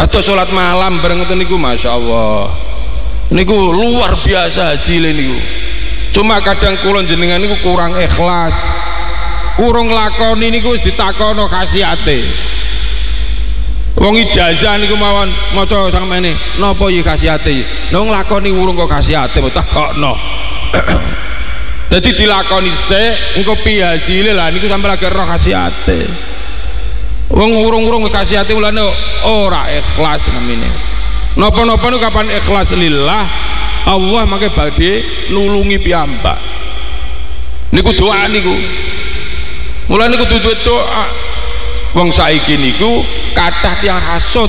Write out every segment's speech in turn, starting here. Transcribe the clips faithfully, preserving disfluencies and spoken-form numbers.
Kados salat malam bareng ngoten niku masyaallah. Niku luar biasa hasilnya niku. Cuma kadang kula jenengan niku kurang ikhlas. Urung lakoni niku wis ditakono khasiate. Wong ijazah niku mawon maca sampeyan napa iki khasiate? Nang lakoni urung kok khasiate mbok takokno. Dadi dilakoni sik engko piye hasile lah niku sampe lagi roh khasiate. Wong urung-urung khasiate mulane ora ikhlas namine. Napa-napa niku kapan ikhlas lillah Allah mangke badhe nulungi piyambak. Niku doa niku. Mulane kudu duwe doa. Wong saiki niku kathah tiyang hasud.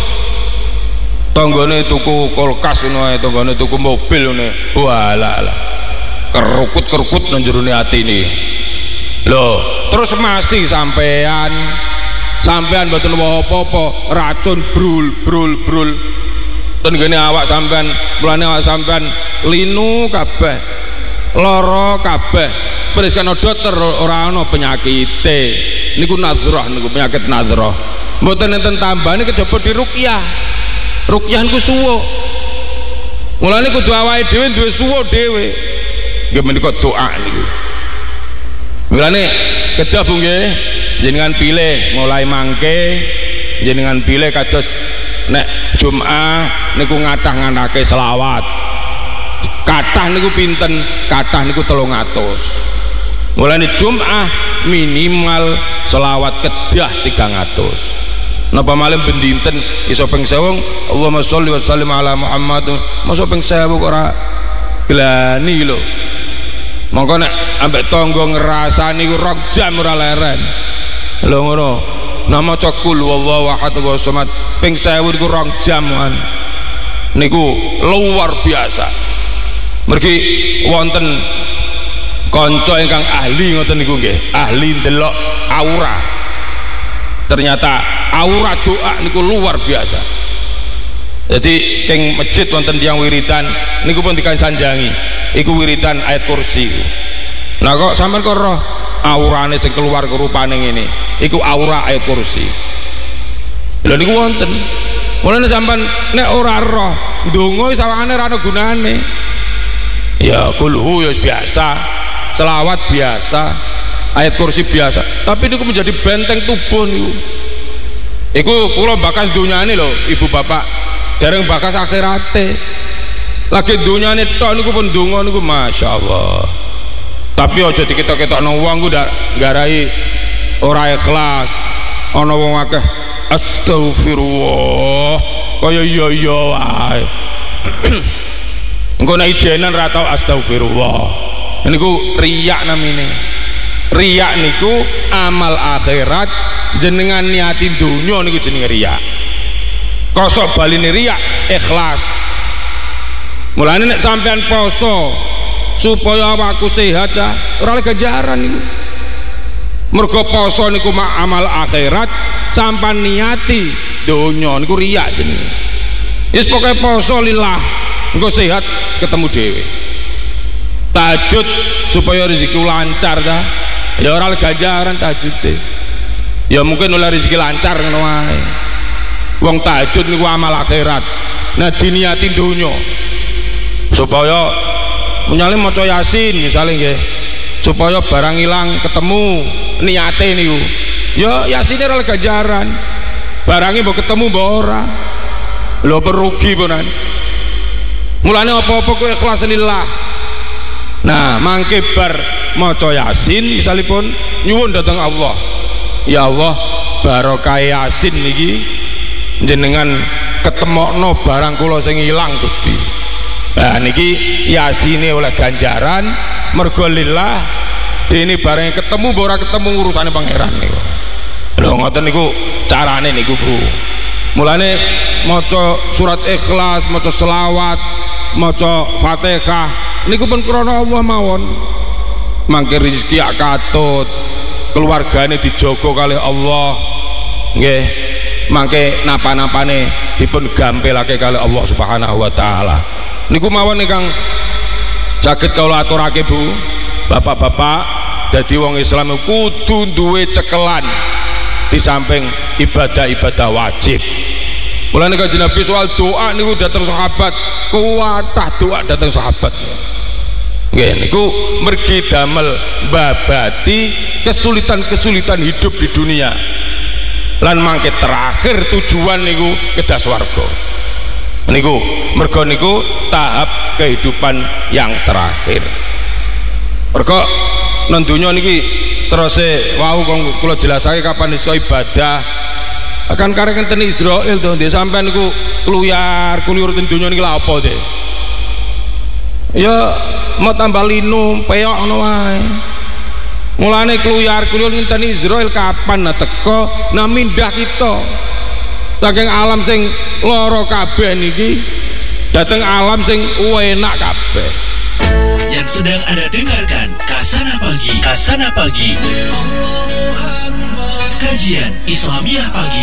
Tanggane tuku kulkas ngono ae, tanggane tuku mobil ngene. Walah lah. Kerukut-kerukut nang jerone atine. Lho, terus masih sampean sampean mboten apa-apa, racun brul brul brul. Ten gene awak sampean, mulane awak sampean linu kabeh. Lara kabeh. Beres kan dokter ora ana penyakite. Niku nadhrah niku penyakit nadhrah. Mboten enten tambane kejaba di ruqyah. Ruqyah niku suwo. Mulane kudu awake dhewe duwe suwo dhewe. Nggih menika doa niku. Mulane kedah Bu nggih, jenengan pilih mulai mangke jenengan pilih kados nek Jumat niku ngathah-ngathahke selawat. Kathah niku pinten? Kathah niku telung atus. Mulane Jumat minimal selawat kedah tigang atus. Napa malih ben dinten iso ping sewu Allahumma sholli wa sallim ala Muhammad. Masa ping sewu kok ora glani lho. Mongko nek ambek tangga ngrasani ku rong jam ora leren. Lho ngono. Nama cakul wallahu ahad wa samad ping sewu niku rong jaman. Niku luar biasa. Mergi wonten kanca ingkang ahli ngoten niku nggih, ahli ndelok aura. Ternyata aura doa niku luar biasa. Jadi teng masjid wonten tiyang wiridan niku pun dikansanjangi. Iku wiridan ayat kursi. Nah kok sampean kok roh aurane sing keluar kerupane ngene. Iku aura ayat kursi. Lha niku wonten. Mulane sampean nek ora roh ndonga sawangane ora ana gunane. Ya kulhu ya biasa, selawat biasa, ayat kursi biasa. Tapi niku menjadi benteng tubuh niku. Iku kula bakas dunyane lho, ibu bapak. Dereng bakas akhirate. Lagi dunyane tok niku pun donga niku masyaallah. Tapi aja diketok-ketokno wong ku ndak nggarai ora ikhlas. Ana wong akeh astagfirullah. Kaya iya iya wae. Engko nek ijenan ra tau astagfirullah. Niku riyak namine. Riyak niku amal akhirat jenengan niati dunya niku jenenge riyak. Kosok baline riyak ikhlas. Mulane nek sampean poso supaya awakku sehat cah ora oleh ganjaran niku. Mergo poso niku amal akhirat sampean niati donya niku riyak jenenge. Wis pokoke poso lillah engko sehat ketemu dhewe. Tahajud supaya rezeki lancar ta. Ya ora oleh ganjaran tahajude. Ya mungkin oleh rezeki lancar ngono wae. Wong tahajud niku amal akhirat. Nah diniati donya. Supaya menyale maca Yasin misalnya nggih supaya barang hilang ketemu niate niku ya Yasine ora ganjaran barangnya mbok ketemu mbok ora lho perugi punan mulane apa-apa kuwi ikhlas lillah. Nah mangke bar maca Yasin misalipun nyuwun dhateng Allah, ya Allah barokah Yasin niki jenengan ketemokno barang kula sing ilang Gusti. Nah niki Yasine oleh ganjaran mergo lillah dene bareng ketemu ora ketemu urusane pangeran niku. Lho ngoten niku carane niku Bu. Mulane maca surat Ikhlas, maca selawat, maca Fatihah niku pun krana Allah mawon. Mangke rezeki akatut, keluargane dijogo kalih Allah. Nggih. Mangke napa-napane dipun gampilake kalih Allah Subhanahu wa taala. Niku mawon ingkang saged kula aturake Bu, bapak-bapak, dadi wong Islam kudu duwe cekelan di samping ibadah-ibadah wajib. Mulane Kanjeng Nabi soal doa niku datang sahabat, kuatah doa datang sahabat. Nggih niku mergi damel babati kesulitan-kesulitan hidup di dunia. Lan mangke terakhir tujuan niku kedah swarga. Niku mergo niku tahap kehidupan yang terakhir. Mergo nang donya niki terus wau kula jelasake kapan iso ibadah. Akan karek enten Israel to ndek sampean niku kluyar kluyur ten donya niki lha apa teh? Ya mau tambah linu peyok ngono wae. Mulane kluyar kluyur enten Israel kapan nah teko nah mindah kita. Saking alam sing lara kabeh niki dateng alam sing enak kabeh. Yang sedang Anda dengarkan Kasana Pagi, Kasana Pagi. Kajian Islamiyah Pagi.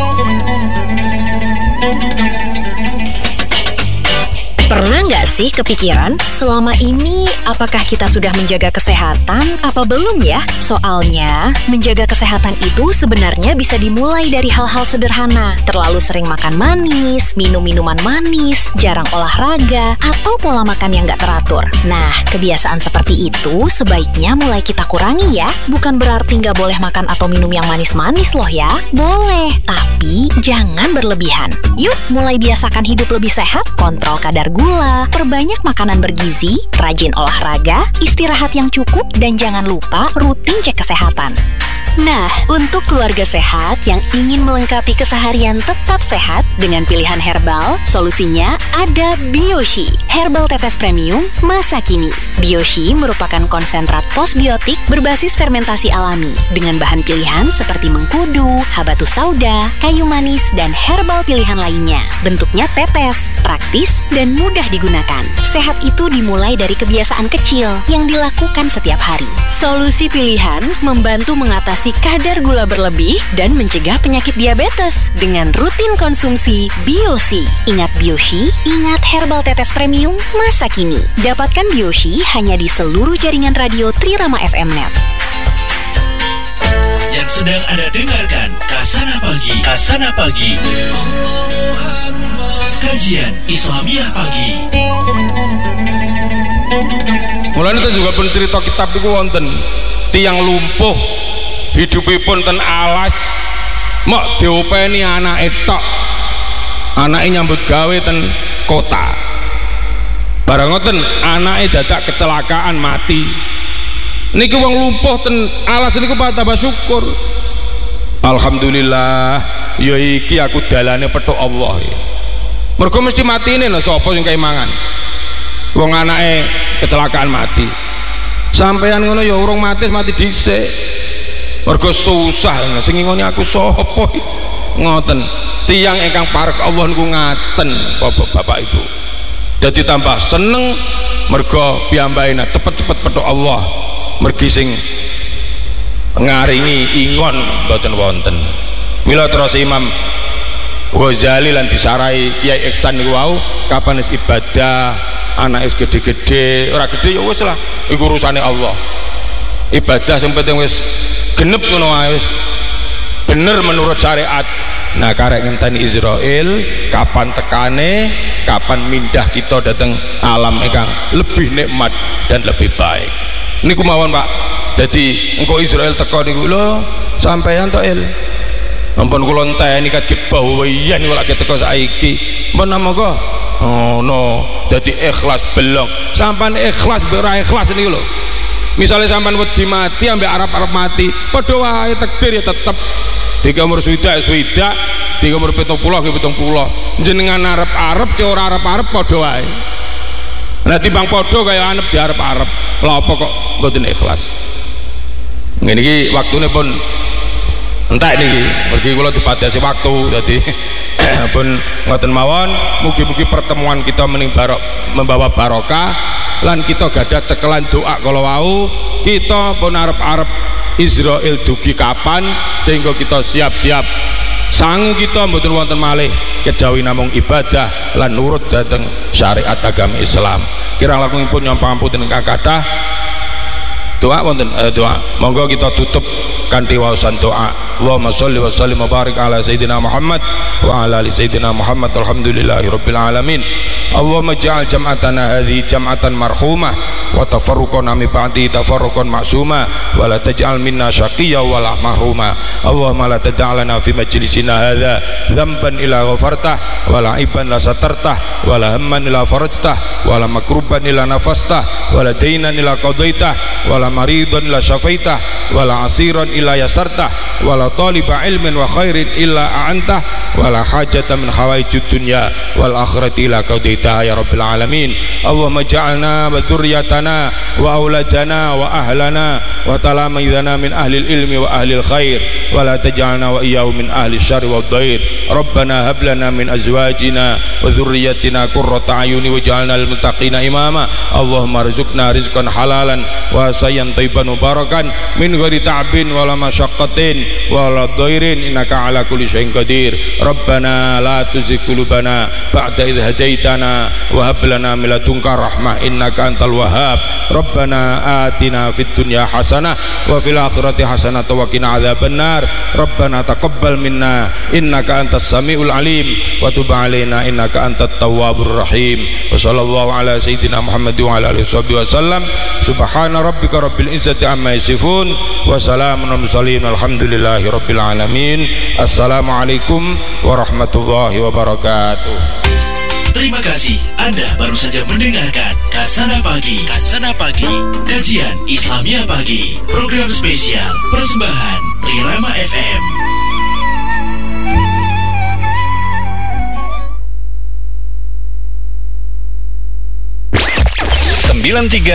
Pernah nggak sih kepikiran selama ini apakah kita sudah menjaga kesehatan apa belum ya? Soalnya menjaga kesehatan itu sebenarnya bisa dimulai dari hal-hal sederhana. Terlalu sering makan manis, minum minuman manis, jarang olahraga, atau pola makan yang nggak teratur. Nah, kebiasaan seperti itu sebaiknya mulai kita kurangi ya. Bukan berarti nggak boleh makan atau minum yang manis-manis loh ya. Boleh, tapi jangan berlebihan. Yuk, mulai biasakan hidup lebih sehat, kontrol kadar gula, gula, perbanyak makanan bergizi, rajin olahraga, istirahat yang cukup, dan jangan lupa rutin cek kesehatan. Nah, untuk keluarga sehat yang ingin melengkapi keseharian tetap sehat dengan pilihan herbal, solusinya ada Bioshi, herbal tetes premium masa kini. Bioshi merupakan konsentrat postbiotik berbasis fermentasi alami dengan bahan pilihan seperti mengkudu, habatus sauda, kayu manis, dan herbal pilihan lainnya. Bentuknya tetes, praktis, dan mudah digunakan. Sehat itu dimulai dari kebiasaan kecil yang dilakukan setiap hari. Solusi pilihan membantu mengatasi kadar gula berlebih dan mencegah penyakit diabetes dengan rutin konsumsi Bioshi. Ingat Bioshi, ingat herbal tetes premium masa kini. Dapatkan Bioshi hanya di seluruh jaringan radio Trirama F M Net. Yang sedang Anda dengarkan Kasana Pagi, Kasana Pagi. Kajian Islamiyah Pagi. Mulane itu juga pun cerita kitab itu wonten tiang lumpuh hidupipun ten alas mok diopeni anake tok, anake nyambut gawe ten kota. Barang ngoten anake dadak kecelakaan mati. Niki wong lumpuh ten alas niku tambah syukur. Alhamdulillah, ya iki aku dalane petuk Allah. Mergo mesti matine lho sapa sing keimangan. Wong anake kecelakaan mati. Sampeyan ngono ya urung mati mati dhisik. Mergo susah sing ngoni aku sapa ngoten. Tiyang ingkang parek Allah niku ngaten Bapak Ibu. Dadi tambah seneng mergo piyambakena cepet-cepet petuk Allah. Mergi sing ngaringi ingon mboten wonten. Mila terus Imam Ghazali lan disarai Kyai Ihsan niku wau kapan is ibadah anak is gede-gede ora gede ya wis lah iku urusane Allah. Ibadah sing penting wis genep ngono wae wis bener menurut syariat. Nah karek ngenteni Israel kapan tekane, kapan mindah kita datang alam ingkang lebih nikmat dan lebih baik. Niku mawon Pak. Jadi engko Israel teko niku lho sampeyan to il. Ampun kula enteni kadhe bawayan kula lagi teko saiki. Mun monggo. Oh no, dadi ikhlas belong. Sampean ikhlas ora ikhlas niku lho. Misalnya sampean wedi mati ambek arep-arep mati, padha wae takdir ya tetep. Di umur swidak swidak, di umur pitung puluh nggih pitung puluh. Jenengan arep-arep cek ora arep-arep padha wae. Lah timbang padha kaya anep diarep-arep. Lha apa kok mboten ikhlas? Ngene iki waktune pun entek niki, mergi kula dibatasi waktu dadi pun ngoten mawon. Mugi-mugi pertemuan kita mening barok membawa barokah lan kita gadah cekelan doa kalau wau kita pun arep-arep Israel dugi kapan sehingga kita siap-siap sangu kita mboten wonten malih kejawi namung ibadah lan nurut dhateng syariat agama Islam. Kirang langkungipun nyuwun pangapunten ingkang kathah Doa wonten uh, doa. Monggo kita tutup kanthi waosan doa. Allahumma sholli wa sallim wa barik ala sayyidina Muhammad wa ala ali sayyidina Muhammad. Alhamdulillahirabbil alamin. Allahumma ja'al jam'atana hadhihi jam'atan marhumah wa tafarruqana min ba'di tafarruqan ma'suma wa la taj'al minna syaqiyya wa la mahruma. Allahumma la tad'alna fi majlisina hadha dhanban illa ghafartah wa la iban la satartah wa la hamman illa farajtah wa la makruban illa nafastah wa la daynan illa qadaitah wa la maridan illa syafaitah wa la asiran illa yasartah wa la taliba ilmin wa khairin illa a'antah wa la hajatan min hawaijid dunya wal akhirati illa qadaitah ya rabbil alamin. Allahumma ja'alna wa dzurriyyatana wa auladana wa ahlana wa talamidana min ahli ilmi wa ahli khair wa la taj'alna wa iyyahum min ahli syarri wa dhair. Rabbana hab lana min azwajina wa dzurriyyatina qurrata ayuni waj'alna lil muttaqina imama. Allahumma rzuqna rizqan halalan wa sayyan thayyiban mubarakan min ghairi ta'bin wa la masyaqqatin wa la dhairin innaka ala kulli syai'in qadir. Rabbana la tuzigh qulubana ba'da idh hadaitana wa hab lana min ladunka rahmah innaka antal wahhab. Rabbana atina fid dunya hasanah wa fil akhirati hasanah wa qina adzabannar. Rabbana taqabbal minna innaka antas samiul alim wa tub alaina innaka antat tawwabur rahim. Wa sallallahu ala sayyidina Muhammad wa ala alihi wasallam. Subhana rabbika rabbil izzati amma yasifun wa salamun alal mursalin alhamdulillahi rabbil alamin. Assalamualaikum warahmatullahi wabarakatuh. Terima kasih, Anda baru saja mendengarkan Kasana Pagi. Kasana Pagi, kajian Islamia Pagi, program spesial persembahan Trirama F M. sembilan tiga